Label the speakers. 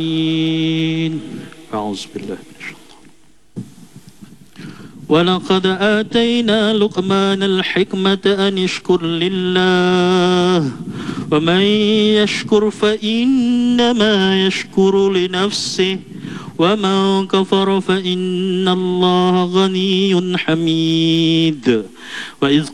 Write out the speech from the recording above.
Speaker 1: أعوذ بالله من الشيطان. ولقد آتينا لقمان الحكمة أن اشكر لله ومن يشكر فإنما يشكر لنفسه ومن كفر فإن الله غني حميد. وإذ